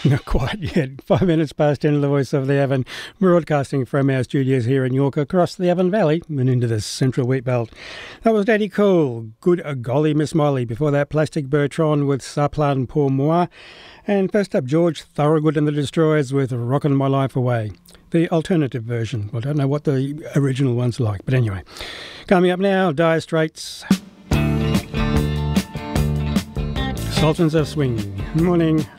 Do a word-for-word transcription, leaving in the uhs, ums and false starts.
Not quite yet. Five minutes past ten of the Voice of the Avon, broadcasting from our studios here in York, across the Avon Valley and into the central wheat belt. That was Daddy Cool, Good a Golly Miss Molly. Before that, Plastic Bertrand with Ça Plane pour moi. And first up, George Thorogood and the Destroyers with Rockin' My Life Away. The alternative version. I don't know what the original one's like, but anyway. Coming up now, Dire Straits. Sultans of Swing. Morning.